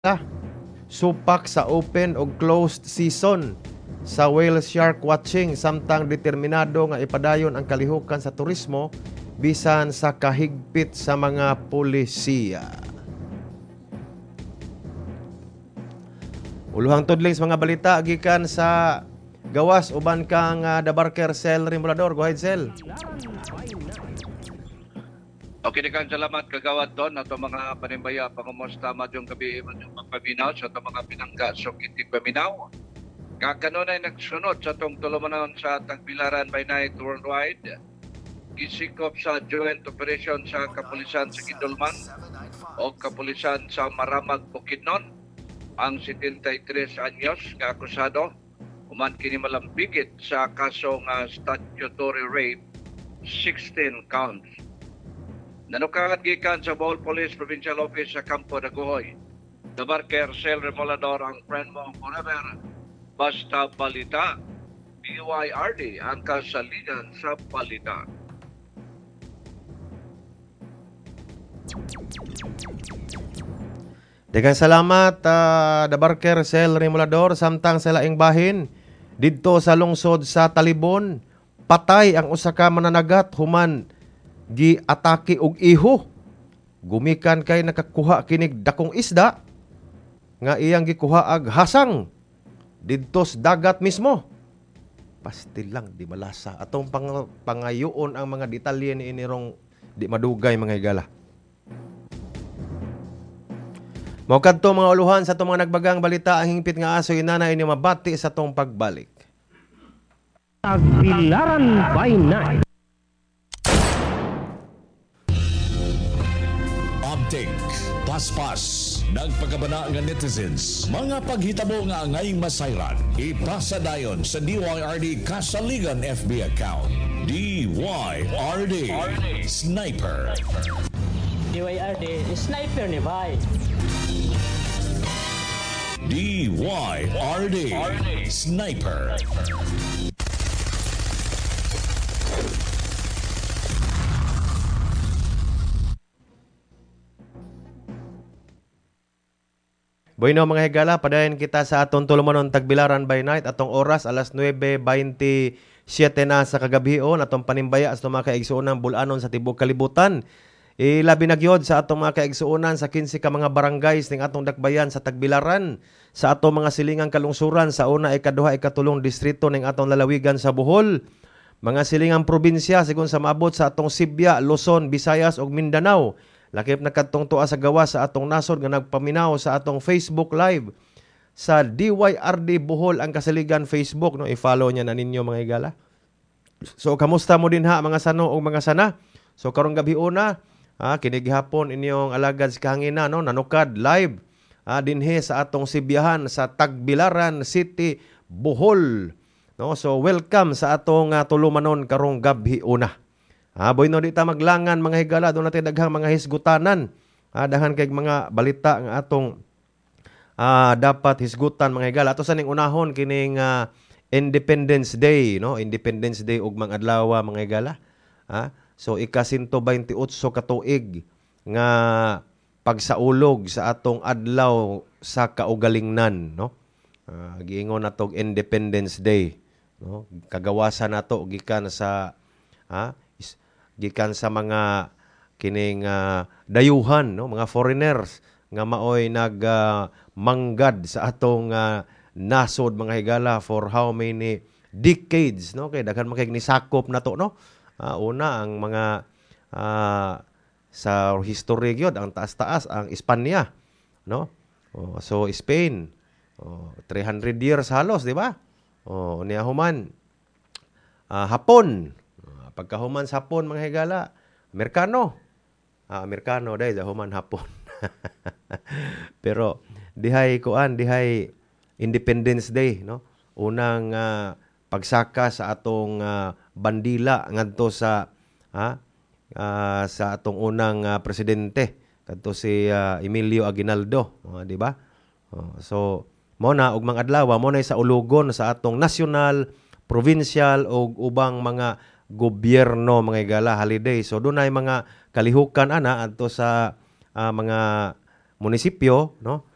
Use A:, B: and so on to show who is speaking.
A: supak sa open o closed season sa whale shark watching samtang determinado nga ipadayon ang kalihukan sa turismo bisan sa kahigpit sa mga pulisiya. Uluhang tudling sa mga balita gikan sa gawas uban kang The Barker Cell Rimulador. Go ahead, Cell.
B: Okay, daghang salamat kagawad doon ato mga panimbaya pangumusta madyong gabi madyong pagpaminaw sa ato mga pinangga so kitig paminaw. Kakanunay nagsunod sa itong tulumanon sa Tagbilaran by Night Worldwide. Gisikop sa joint operation sa Kapulisan sa Kidulman o Kapulisan sa Maramag, Bukidnon ang 73 anyos nga akusado human kini malambigit sa kasong statutory rape 16 counts. Nanukahan gikan sa Bohol Police Provincial Office sa Campo Daguhoy. The Barker Cell Remolador ang friend mo forever. Basta balita, BYRD ang kasaligan sa balita.
A: Daghang salamat The Barker Cell Remolador samtang sa laing bahin didto sa lungsod sa Talibon. Patay ang usa ka mananagat human gi-atake og iho. Gumikan kay nakakuha kinig dakong isda nga iyang gikuha ag hasang didto sa dagat mismo. Pastil lang di malasa. Atong pangayoon ang mga detalye ni inirong di madugay mga higala. Mao kadto mga uluhan sa itong mga nagbagang balita ang hingpit nga aso inana ini mabati sa tong pagbalik.
C: Tagbilaran by Night.
D: Update, paspas, nagpagabana nga netizens, mga paghitabo nga angaying masayran, ipasa dayon sa DYRD Kasaligan FB account. DYRD Sniper.
E: DYRD Sniper ni Bay.
D: DYRD Sniper.
A: Bueno mga higala, padayon kita sa atong tulumanon Tagbilaran by Night atong oras alas 9:27 na sa kagabion atong panimbaya sa mga kaigsuonan bulanon sa tibuok kalibutan. Ilabi na gyud sa atong mga kaigsuonan sa 15 ka mga barangays ning atong dakbayan sa Tagbilaran sa atong mga silingang kalungsuran sa una, ikaduha, ikatulong distrito ning atong lalawigan sa Bohol. Mga silingang probinsya sigon sa maabot sa atong Sibya, Luzon, Visayas ug Mindanao. Lakip nakadtong tuwa sa gawas sa atong nasod nga nagpaminaw sa atong Facebook Live sa DYRD Bohol ang kasaligan Facebook, no? I-follow niya na ninyo mga higala. So kamusta mo din ha mga sano o mga sana? So karong gabi una, kinig hapon inyong alagad sa kahangina, no? Nanukad live dinhi sa atong Sibyahan sa Tagbilaran City, Bohol. No? So welcome sa atong tulumanon karong gabi una. Boy no di ta maglangan mga higala, doon natin daghang mga hisgutanan. Daghan kay mga balita nga atong dapat hisgutan mga higala. Ato sa ning unahon kining Independence Day, no? Independence Day ug mga adlaw mga higala. So ika-128 ka tuig nga pagsaulog sa atong adlaw sa kaugalingnan, no? Giingon natog Independence Day, no? Kagawasan nato gikan sa gikan sa mga kining dayuhan, no? Mga foreigners nga maoy manggad sa atong nasod mga higala for how many decades, no? Kay daghan man kay nisakop nato, no? Una ang mga sa history gyud ang taas-taas ang Espanya, no? So Spain 300 years halos, di ba? Niya human Hapon. Pagkahuman sa Hapon mga higala, Amerikano. Amerikano dahil sa human Hapon. Pero dihay Independence Day, no? Unang pagsaka sa atong bandila ngadto sa atong unang presidente kadto si Emilio Aguinaldo, di ba? So mo na ug mga adlaw mo na sa ulugon sa atong nasyonal, provincial ug ubang mga gobyerno mga higala holiday. So dunay mga kalihukan ana adto sa mga munisipyo, no?